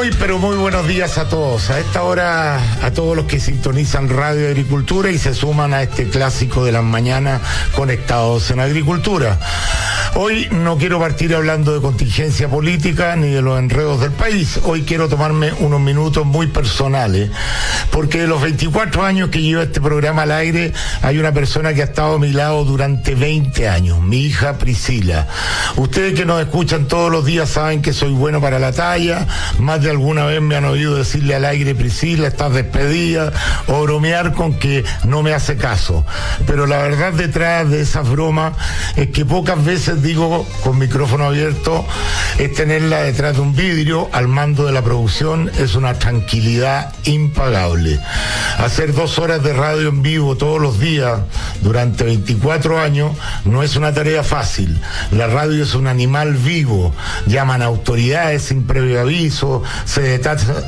Muy, pero muy buenos días a todos. A esta hora, a todos los que sintonizan Radio Agricultura y se suman a este clásico de las mañanas conectados en Agricultura. Hoy no quiero partir hablando de contingencia política ni de los enredos del país. Hoy quiero tomarme unos minutos muy personales, porque de los 24 años que llevo este programa al aire, hay una persona que ha estado a mi lado durante 20 años, mi hija Priscila. Ustedes que nos escuchan todos los días saben que soy bueno para la talla. Más de alguna vez me han oído decirle al aire: Priscila, estás despedida, o bromear con que no me hace caso. Pero la verdad detrás de esas bromas es que pocas veces digo con micrófono abierto, es tenerla detrás de un vidrio al mando de la producción es una tranquilidad impagable. Hacer 2 horas de radio en vivo todos los días durante 24 años no es una tarea fácil. La radio es un animal vivo, llaman autoridades sin previo aviso, se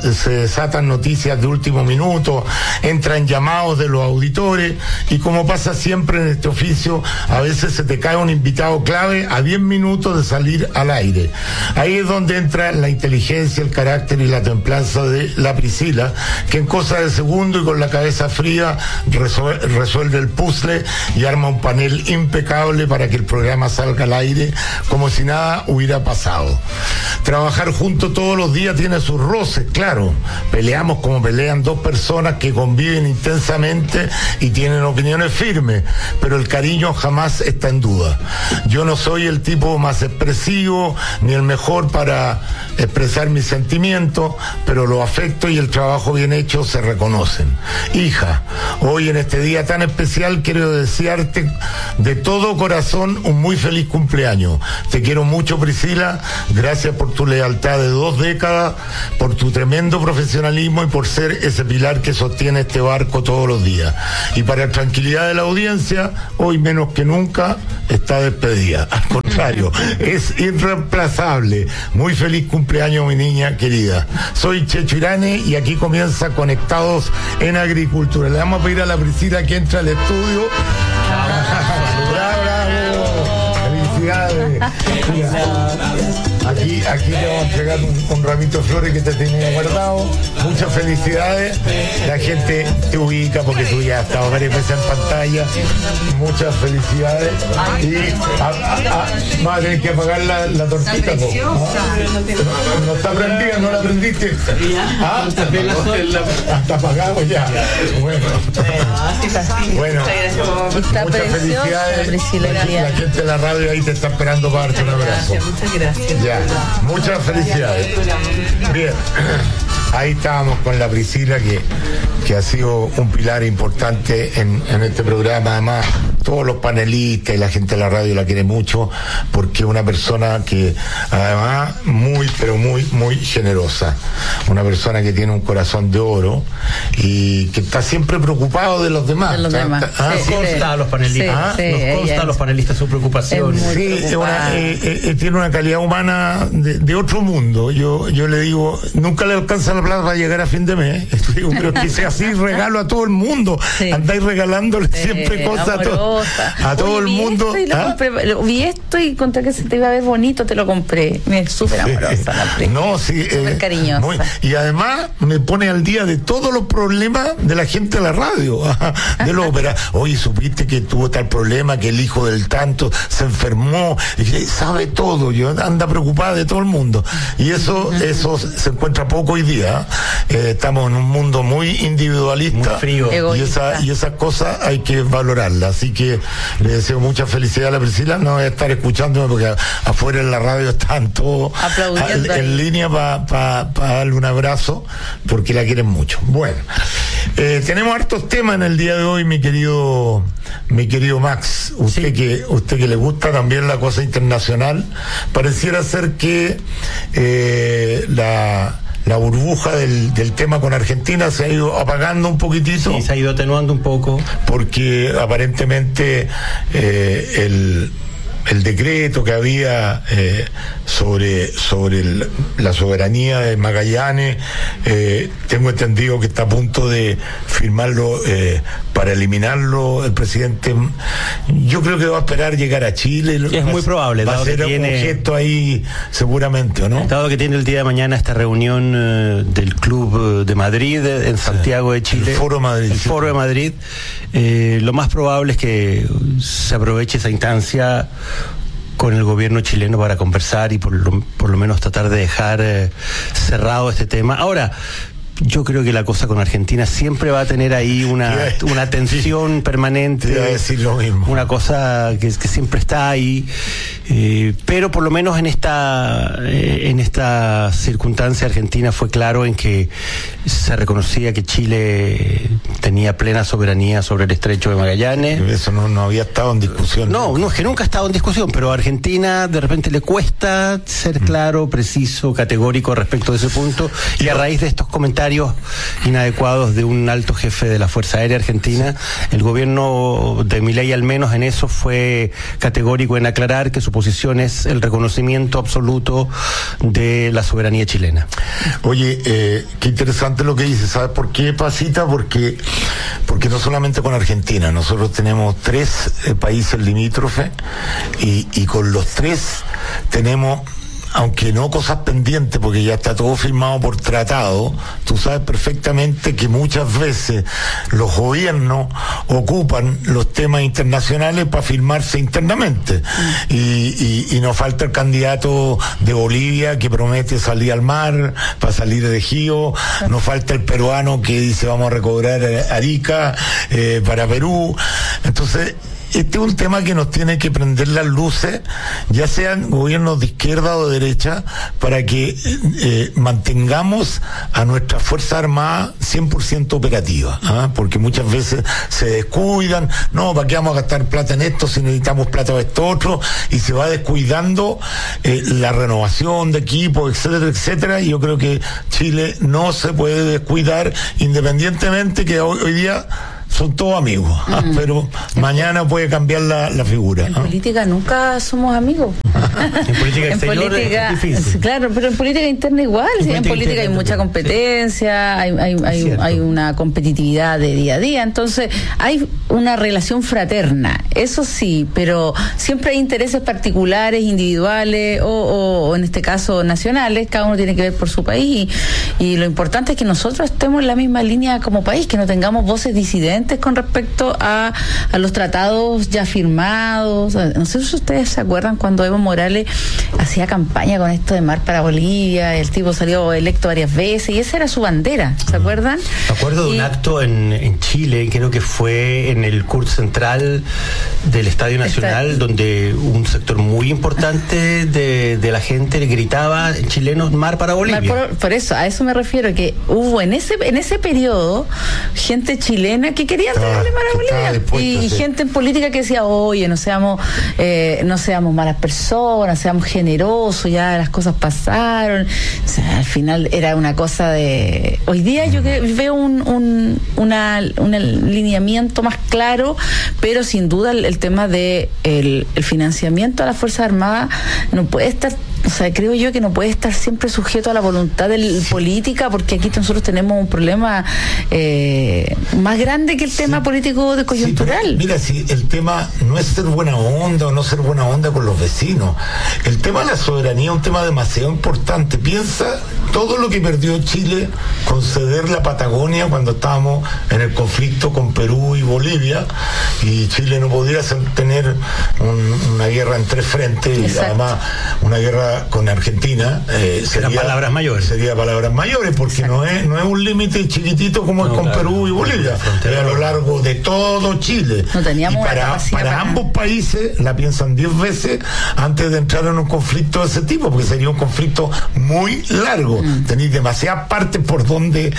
desatan noticias de último minuto, entran llamados de los auditores y, como pasa siempre en este oficio, a veces se te cae un invitado clave a 10 minutos de salir al aire. Ahí es donde entra la inteligencia, el carácter y la templanza de la Priscila, que en cosa de segundo y con la cabeza fría resuelve el puzzle y arma un panel impecable para que el programa salga al aire como si nada hubiera pasado. Trabajar juntos todos los días tiene sus roces, claro. Peleamos como pelean dos personas que conviven intensamente y tienen opiniones firmes, pero el cariño jamás está en duda. Yo no soy el tipo más expresivo ni el mejor para expresar mis sentimientos, pero los afectos y el trabajo bien hecho se reconocen. Hija, hoy en este día tan especial quiero desearte de todo corazón un muy feliz cumpleaños. Te quiero mucho, Priscila. Gracias por tu lealtad de 2 décadas, por tu tremendo profesionalismo y por ser ese pilar que sostiene este barco todos los días. Y para tranquilidad de la audiencia, hoy menos que nunca está despedida. Al contrario, es irreemplazable. Muy feliz cumpleaños, mi niña querida. Soy Checho Irane y aquí comienza Conectados en Agricultura. Le vamos a pedir a la Priscila que entre al estudio. ¡Bravo! ¡Felicidades! Aquí te vamos a entregar un ramito de flores que te tenía guardado. Muchas felicidades. La gente te ubica porque tú ya has estado varias veces en pantalla. Muchas felicidades. Y vas a tener que apagar la tortita. No está prendida, no la prendiste. Está apagado ya. Bueno, muchas felicidades. La gente de la radio ahí te está esperando para darte un abrazo. Muchas gracias. Ya. Muchas felicidades. Bien, ahí estábamos con la Priscila, que ha sido un pilar importante en este programa. Además, todos los panelistas y la gente de la radio la quiere mucho, porque es una persona que además muy, pero muy, muy generosa. Una persona que tiene un corazón de oro y que está siempre preocupado de los demás. Nos consta a los panelistas. Nos consta a los panelistas su preocupación. Sí, tiene una calidad humana de otro mundo. Yo le digo, nunca le alcanza la plata para llegar a fin de mes. Digo, pero que sea así, regalo a todo el mundo. Sí. Andáis regalándole siempre cosas a todo el mundo. Vi esto y encontré que se te iba a ver bonito, te lo compré. Me es súper amorosa la Priscila. No, sí. Súper cariñosa. Y además me pone al día de todos los problemas de la gente de la radio, de la ópera. Oye, supiste que tuvo tal problema, que el hijo del tanto se enfermó. Y sabe todo, anda preocupada de todo el mundo. Y eso se encuentra poco hoy día. Estamos en un mundo muy individualista, muy frío, y esas cosas hay que valorarlas. Así que le deseo mucha felicidad a la Priscila. No voy a estar escuchándome porque afuera en la radio están todos en línea para darle un abrazo, porque la quieren mucho. Bueno, tenemos hartos temas en el día de hoy, mi querido Max. Usted que le gusta también la cosa internacional, pareciera ser que la burbuja del tema con Argentina se ha ido apagando un poquitito. Sí, se ha ido atenuando un poco. Porque aparentemente el decreto que había sobre la soberanía de Magallanes. Tengo entendido que está a punto de firmarlo para eliminarlo el presidente. Yo creo que va a esperar llegar a Chile. Es muy probable. Va a ser un gesto ahí seguramente, ¿no? Dado que tiene el día de mañana esta reunión del Club de Madrid en Santiago de Chile. El Foro de Madrid. El Foro de Madrid. Lo más probable es que se aproveche esa instancia con el gobierno chileno para conversar y por lo menos tratar de dejar cerrado este tema. Ahora, yo creo que la cosa con Argentina siempre va a tener ahí una tensión permanente. Te iba a decir lo mismo. Una cosa que siempre está ahí. Pero por lo menos en esta circunstancia Argentina fue claro en que se reconocía que Chile tenía plena soberanía sobre el estrecho de Magallanes. Eso no había estado en discusión. No, es que nunca ha estado en discusión, pero a Argentina de repente le cuesta ser claro, preciso, categórico respecto de ese punto, y a raíz de estos comentarios inadecuados de un alto jefe de la Fuerza Aérea Argentina, el gobierno de Milei al menos en eso fue categórico en aclarar que su posición es el reconocimiento absoluto de la soberanía chilena. Oye, qué interesante lo que dices. ¿Sabes por qué, Pasita? Porque no solamente con Argentina, nosotros tenemos 3 países limítrofes y con los 3 tenemos, aunque no cosas pendientes, porque ya está todo firmado por tratado. Tú sabes perfectamente que muchas veces los gobiernos ocupan los temas internacionales para firmarse internamente. Y nos falta el candidato de Bolivia que promete salir al mar para salir de Gío. Nos falta el peruano que dice vamos a recobrar Arica para Perú. Entonces, este es un tema que nos tiene que prender las luces, ya sean gobiernos de izquierda o de derecha, para que mantengamos a nuestras Fuerzas Armadas 100% operativas, porque muchas veces se descuidan. No, ¿para qué vamos a gastar plata en esto si necesitamos plata para esto otro? Y se va descuidando la renovación de equipos, etcétera, etcétera. Y yo creo que Chile no se puede descuidar, independientemente que hoy día son todos amigos, pero mañana puede cambiar la figura. En política nunca somos amigos. En política exterior es difícil. Claro, pero en política interna igual. En política hay mucha competencia, hay una competitividad de día a día, entonces hay una relación fraterna, eso sí, pero siempre hay intereses particulares, individuales o en este caso nacionales. Cada uno tiene que ver por su país y lo importante es que nosotros estemos en la misma línea como país, que no tengamos voces disidentes con respecto a los tratados ya firmados. No sé si ustedes se acuerdan cuando Evo Morales hacía campaña con esto de mar para Bolivia, el tipo salió electo varias veces y esa era su bandera, ¿se acuerdan? Me acuerdo de un acto en Chile, creo que fue en el CURT central del Estadio Nacional, donde un sector muy importante de la gente le gritaba en chileno mar para Bolivia. Por eso, a eso me refiero, que hubo en ese periodo gente chilena que quería entregarle mar a Bolivia y gente en política que decía, oye, no seamos malas personas, seamos generosos, ya las cosas pasaron. O sea, al final era una cosa de... Hoy día yo veo un alineamiento más claro, pero sin duda el tema de el financiamiento a las Fuerzas Armadas no puede estar, o sea, creo yo que no puede estar siempre sujeto a la voluntad de política, porque aquí nosotros tenemos un problema más grande que el tema político de coyuntural. Mira, si el tema no es ser buena onda o no ser buena onda con los vecinos, el tema de la soberanía es un tema demasiado importante. Piensa todo lo que perdió Chile con ceder la Patagonia cuando estábamos en el conflicto con Perú y Bolivia, y Chile no podía tener una guerra en 3 frentes. Exacto. Y además una guerra con Argentina sería palabras mayores, porque no es un límite chiquitito como es con Perú y Bolivia, es a lo largo de todo Chile. No teníamos, y para ambos países la piensan 10 veces antes de entrar en un conflicto de ese tipo, porque sería un conflicto muy largo. Tenéis demasiadas partes por donde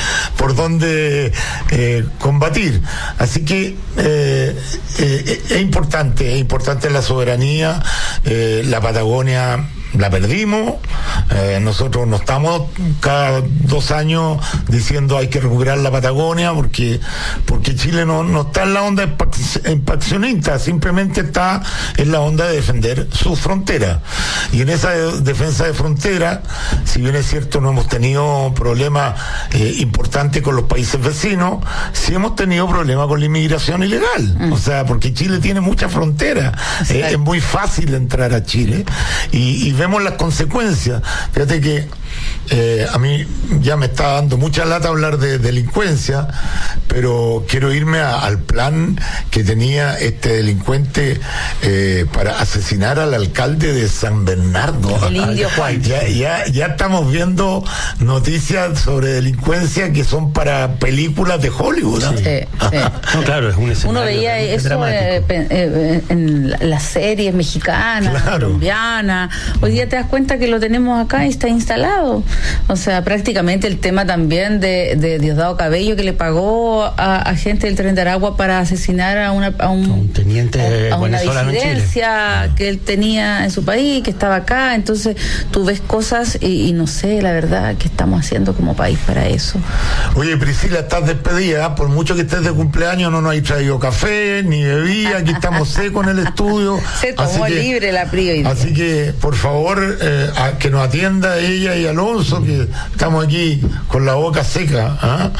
combatir. Así que es importante la soberanía. La Patagonia la perdimos. Nosotros no estamos cada 2 años diciendo hay que recuperar la Patagonia porque Chile no está en la onda expansionista, simplemente está en la onda de defender sus fronteras. Y en esa defensa de frontera, si bien es cierto no hemos tenido problemas importantes con los países vecinos, sí hemos tenido problemas con la inmigración ilegal. O sea, porque Chile tiene muchas fronteras, es muy fácil entrar a Chile y vemos las consecuencias. Fíjate que a mí ya me está dando mucha lata hablar de delincuencia, pero quiero irme al plan que tenía este delincuente para asesinar al alcalde de San Bernardo, el indio Juan. Ya estamos viendo noticias sobre delincuencia que son para películas de Hollywood, ¿no? Sí. No, claro, es un escenario. Uno veía eso en las series mexicanas, colombianas. Hoy día te das cuenta que lo tenemos acá y está instalado. O sea, prácticamente el tema también de Diosdado Cabello, que le pagó a gente del Tren de Aragua para asesinar a un teniente, a una disidencia que él tenía en su país, que estaba acá. Entonces tú ves cosas y no sé, la verdad, qué estamos haciendo como país para eso. Oye, Priscila, estás despedida. Por mucho que estés de cumpleaños, no nos hay traído café ni bebida. Aquí estamos secos en el estudio. Se tomó libre la Pri. Así que, por favor, que nos atienda ella y Alonso, que estamos aquí con la boca seca.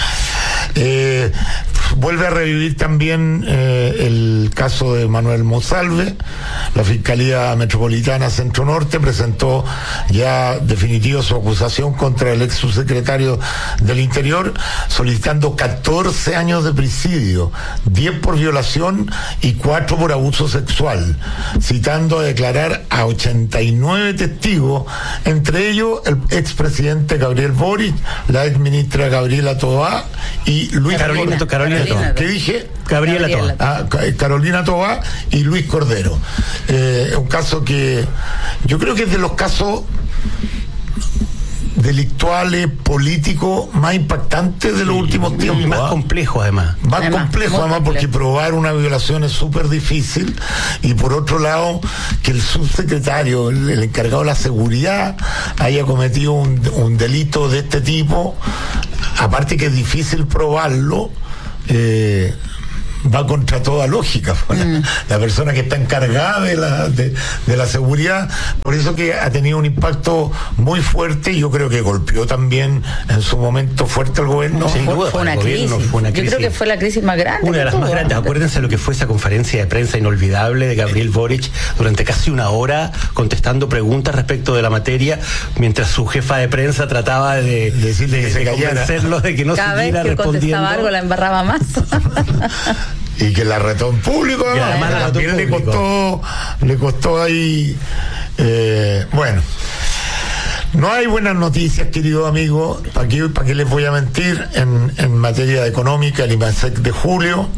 Vuelve a revivir también el caso de Manuel Monsalve. La Fiscalía Metropolitana Centro Norte presentó ya definitivo su acusación contra el ex subsecretario del Interior, solicitando 14 años de presidio, 10 por violación y 4 por abuso sexual, citando a declarar a 89 testigos, entre ellos el expresidente Gabriel Boric, la exministra Gabriela Toá y Luis Carolina ¿Qué dije? Gabriela Toá. Carolina Toá y Luis Cordero. Un caso que yo creo que es de los casos delictuales, políticos más impactantes de los últimos tiempos. Y más complejo, además. Más complejo, porque probar una violación es súper difícil. Y por otro lado, que el subsecretario, el encargado de la seguridad, haya cometido un delito de este tipo, aparte que es difícil probarlo, va contra toda lógica. La persona que está encargada de la seguridad, por eso que ha tenido un impacto muy fuerte, y yo creo que golpeó también en su momento fuerte al gobierno. Sin duda, fue una crisis. Yo creo que fue la crisis más grande. Una de las más grandes. Acuérdense lo que fue esa conferencia de prensa inolvidable de Gabriel Boric durante casi una hora contestando preguntas respecto de la materia, mientras su jefa de prensa trataba de decirle que se callara, convencerlo de que no cada siguiera vez que respondiendo. Contestaba algo la embarraba más. Y que la retó en público, también le costó ahí. Bueno, no hay buenas noticias, querido amigo. ¿Para qué les voy a mentir? En materia económica, el IMASEC de julio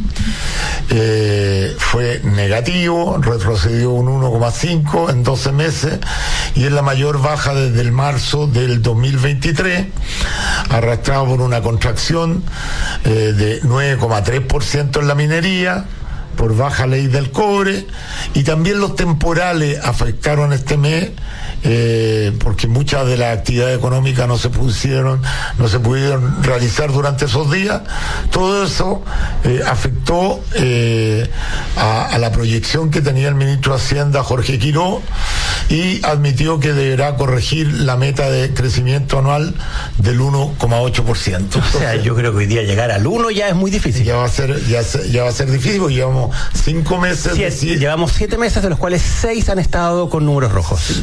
fue negativo, retrocedió un 1,5 en 12 meses, y es la mayor baja desde el marzo del 2023, arrastrado por una contracción de 9,3% en la minería, por baja ley del cobre, y también los temporales afectaron este mes, porque muchas de las actividades económicas no se pudieron realizar durante esos días. Todo eso afectó a la proyección que tenía el ministro de Hacienda, Jorge Quiró, y admitió que deberá corregir la meta de crecimiento anual del 1,8%. O sea, yo creo que hoy día llegar al 1 ya es muy difícil. Ya va a ser difícil, porque llevamos 5 meses. Llevamos 7 meses, de los cuales 6 han estado con números rojos.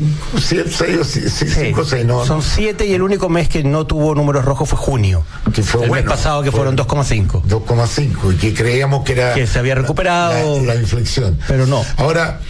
5 o 6, no. Son 7, y el único mes que no tuvo números rojos fue junio. Que fue el mes pasado, que fueron 2,5. 2,5, y que creíamos que se había recuperado la inflexión. Pero no. Ahora,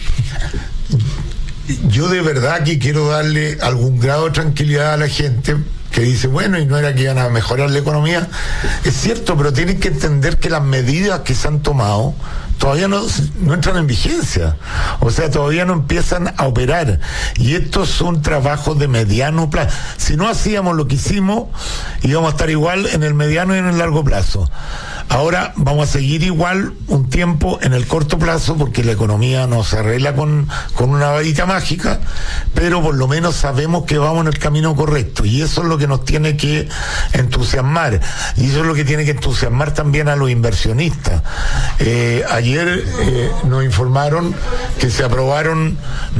yo de verdad que quiero darle algún grado de tranquilidad a la gente que dice, bueno, y no era que iban a mejorar la economía. Es cierto, pero tienen que entender que las medidas que se han tomado todavía no entran en vigencia, o sea, todavía no empiezan a operar, y estos son trabajos de mediano plazo. Si no hacíamos lo que hicimos, íbamos a estar igual en el mediano y en el largo plazo. Ahora vamos a seguir igual un tiempo en el corto plazo, porque la economía no se arregla con una varita mágica, pero por lo menos sabemos que vamos en el camino correcto, y eso es lo que nos tiene que entusiasmar, y eso es lo que tiene que entusiasmar también a los inversionistas. Ayer nos informaron que se aprobaron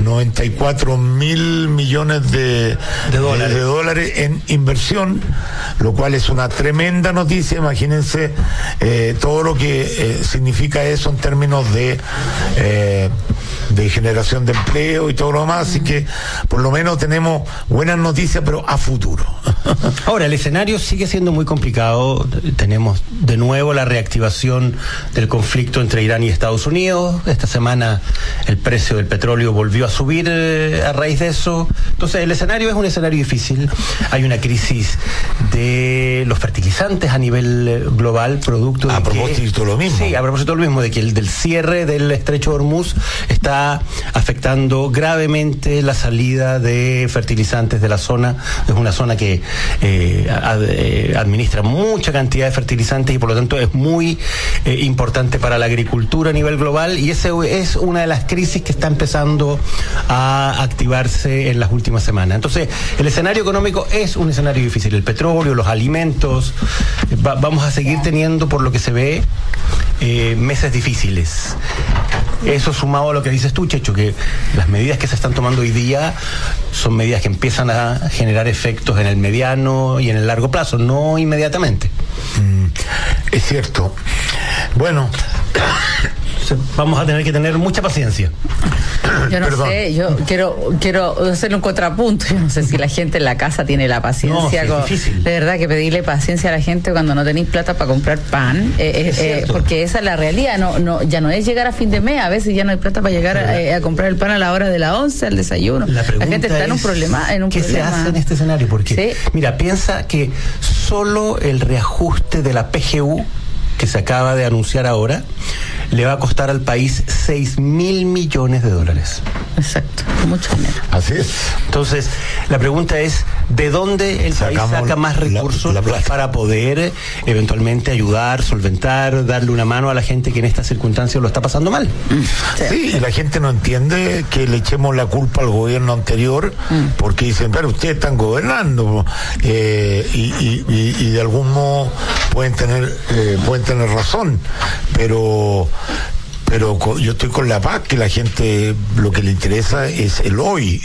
94.000 millones de dólares en inversión, lo cual es una tremenda noticia. Imagínense todo lo que significa eso en términos de generación de empleo y todo lo demás, así que por lo menos tenemos buenas noticias, pero a futuro. Ahora, el escenario sigue siendo muy complicado. Tenemos de nuevo la reactivación del conflicto entre Irán y Estados Unidos. Esta semana el precio del petróleo volvió a subir a raíz de eso. Entonces el escenario es un escenario difícil. Hay una crisis de los fertilizantes a nivel global, producto de a propósito lo mismo. Sí, a propósito lo mismo, de que el del cierre del estrecho de Hormuz está afectando gravemente la salida de fertilizantes de la zona. Es una zona que administra mucha cantidad de fertilizantes y por lo tanto es muy importante para la agricultura a nivel global, y esa es una de las crisis que está empezando a activarse en las últimas semanas. Entonces el escenario económico es un escenario difícil. El petróleo, los alimentos, vamos a seguir teniendo, por lo que se ve, meses difíciles. Eso sumado a lo que dices tú, Checho, que las medidas que se están tomando hoy día son medidas que empiezan a generar efectos en el mediano y en el largo plazo, no inmediatamente. Es cierto. Bueno, vamos a tener que tener mucha paciencia. Yo no sé, yo quiero hacerle un contrapunto. Yo no sé si la gente en la casa tiene la paciencia. No, sí, es difícil. De verdad que pedirle paciencia a la gente cuando no tenéis plata para comprar pan, porque esa es la realidad. Ya no es llegar a fin de mes, a veces ya no hay plata para llegar a comprar el pan a la hora de la 11, al desayuno. La gente está en un problema. ¿Qué se hace en este escenario? Porque, mira, piensa que solo el reajuste de la PGU que se acaba de anunciar ahora le va a costar al país 6.000 millones de dólares. Exacto, mucho dinero. Así es. Entonces, la pregunta es, ¿de dónde el país saca más recursos para poder eventualmente ayudar, solventar, darle una mano a la gente que en estas circunstancias lo está pasando mal? Sí, y la gente no entiende que le echemos la culpa al gobierno anterior, porque dicen, pero ustedes están gobernando, y de algún modo pueden tener razón, pero yo estoy con la paz, que la gente lo que le interesa es el hoy.